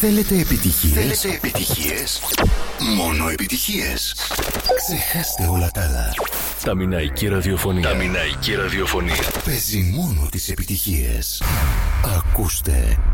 Θέλετε επιτυχίες? Μόνο επιτυχίες. Ξεχάστε όλα τα άλλα. Τα Μιναϊκή Ραδιοφωνία. Παίζει μόνο τις επιτυχίες. Ακούστε